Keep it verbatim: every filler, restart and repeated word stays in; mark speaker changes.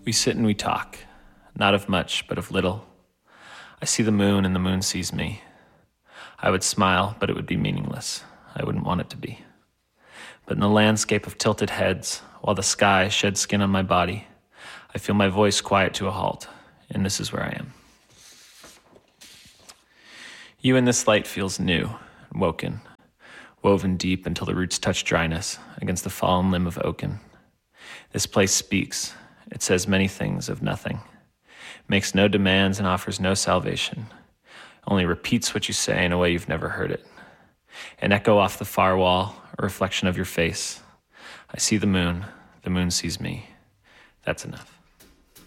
Speaker 1: We sit and we talk, not of much, but of little. I see the moon and the moon sees me. I would smile, but it would be meaningless. I wouldn't want it to be. But in the landscape of tilted heads, while the sky sheds skin on my body, I feel my voice quiet to a halt, and this is where I am. You in this light feels new, woken, woven deep until the roots touch dryness against the fallen limb of oaken. This place speaks. It says many things of nothing, makes no demands and offers no salvation, only repeats what you say in a way you've never heard it. An echo off the far wall, a reflection of your face. I see the moon, the moon sees me. That's enough.